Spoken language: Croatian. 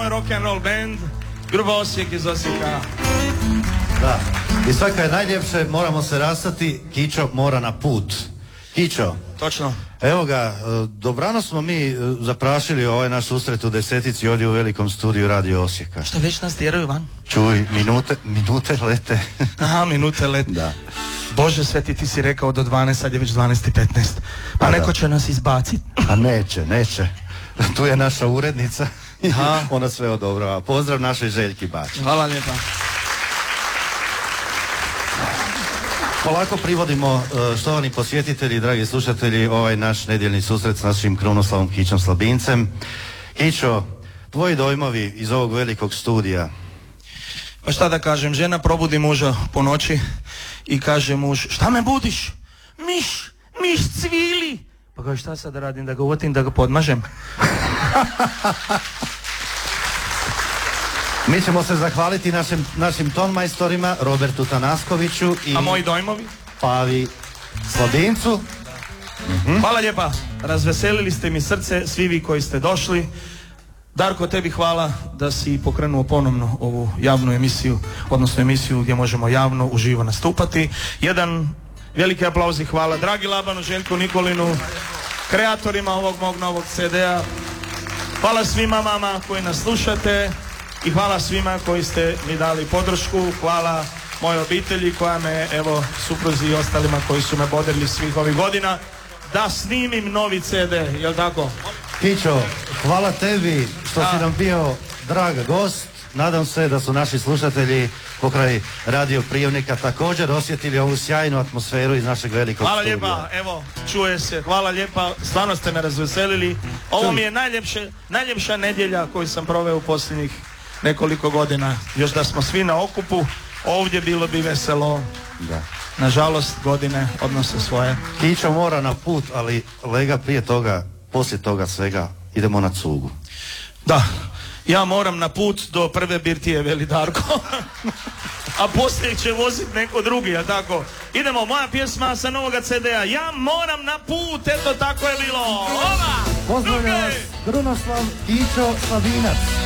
moj rock and roll band, grupa Osijek iz Osijeka. Da, i svaka je najljepše, moramo se rastati, Kićo mora na put. Kićo. Točno. Evo ga, dobrano smo mi zaprašili ovaj naš susret u 10 ovdje u velikom studiju Radio Osijeka. Šta već nas tjeraju van? Čuj, minute lete. Aha, minute lete. Da. Bože sveti, ti si rekao do 12, sad je već 12:15. Pa neko će nas izbaciti. A neće. Tu je naša urednica. Ona sve odobrava. Pozdrav našoj Željki Bačić. Hvala lijepa. Polako privodimo, štovani posjetitelji, dragi slušatelji, ovaj naš nedjeljni susret s našim Krunoslavom Kićom Slabincem. Kićo, tvoji dojmovi iz ovog velikog studija? Pa šta da kažem, žena probudi muža po noći i kaže muž, šta me budiš? Miš cvili. Pa kaže, šta sad da radim, da ga uvatim, da ga podmažem? Mi ćemo se zahvaliti našim tonmajstorima, Robertu Tanaskoviću i... A moji dojmovi? Pavi Slabincu. Hvala lijepa, razveselili ste mi srce, svi vi koji ste došli. Darko, tebi hvala da si pokrenuo ponovno ovu javnu emisiju, odnosno emisiju gdje možemo javno, uživo nastupati. Jedan veliki aplauz i hvala dragi Labanu, Željku Nikolinu, kreatorima ovog mog novog CD-a. Hvala svima vama koji nas slušate i hvala svima koji ste mi dali podršku. Hvala mojoj obitelji koja me, evo, supruzi i ostalima koji su me bodrili svih ovih godina da snimim novi CD, jel tako? Kićo, hvala tebi što si nam bio drag gost. Nadam se da su naši slušatelji pokraj Radio Prijevnika također osjetili ovu sjajnu atmosferu iz našeg velikog studija. studija. Hvala lijepa, evo, čuje se, hvala lijepa, stvarno ste me razveselili. Ovo mi je najljepša nedjelja koju sam proveo u posljednjih nekoliko godina. Još da smo svi na okupu, ovdje bilo bi veselo. Da. Nažalost, godine odnose svoje. Kićo mora na put, ali lega prije toga, poslije toga svega, idemo na cugu. Da, ja moram na put do prve birtije, veli Darko. A poslije će vozit neko drugi, jel tako? Idemo, moja pjesma sa novoga CD-a. Ja moram na put, eto tako je bilo. Ova! Pozdravljam vas, Krunoslav Kićo Slabinac.